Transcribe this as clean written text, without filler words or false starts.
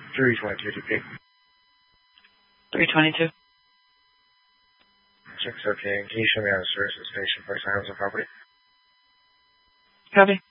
322 DP. 322. Check's okay. Can you show me how to search the station first items of property? Copy.